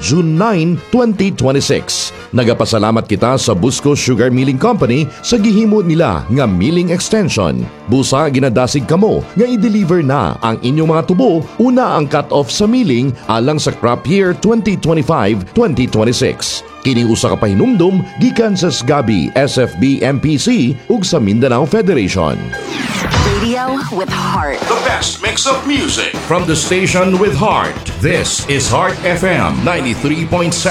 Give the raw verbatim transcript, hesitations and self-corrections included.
June nine, twenty twenty-six. Nagapasalamat kita sa Busco Sugar Milling Company sa gihimo nila nga milling extension. Busa ginadasig kamo nga i-deliver na ang inyong mga tubo una ang cut-off sa milling alang sa crop year twenty twenty-five twenty twenty-six. Kini usa ka pahinumdum gikan sa S G A B I, S F B M P C ug sa Mindanao Federation. Radio with heart. The best mix of music from the station with heart. This is Heart F M ninety-three point seven.